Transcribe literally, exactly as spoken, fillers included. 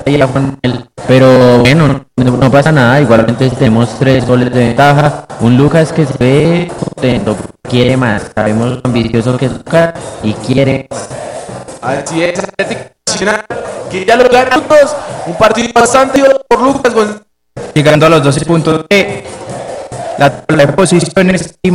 ahí a Juan Manuel, pero bueno, no, no pasa nada, igualmente tenemos tres goles de ventaja, un Lucas que se ve contento, quiere más, sabemos lo ambicioso que es Lucas y quiere más. Así es, Atlético Nacional, que ya lo gana juntos, un partido bastante duro por Lucas González. Llegando a los doce puntos de la tabla de posiciones y